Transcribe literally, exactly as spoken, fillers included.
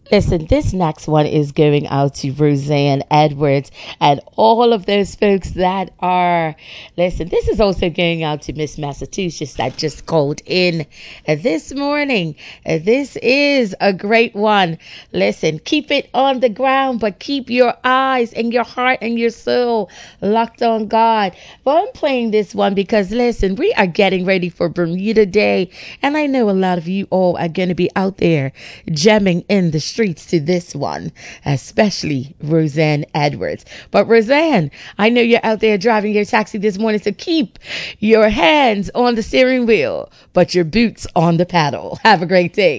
Listen, this next one is going out to Roseanne Edwards and all of those folks that are, listen, this is also going out to Miss Massachusetts that just called in uh, this morning. Uh, this is a great one. Listen, keep it on the ground, but keep your eyes and your heart and your soul locked on God. But I'm playing this one because, listen, we are getting ready for Bermuda Day, and I know a lot of you all are going to be out there jamming in the streets to this one, especially Roseanne Edwards. But Roseanne, I know you're out there driving your taxi this morning, so keep your hands on the steering wheel, but your boots on the paddle. Have a great day.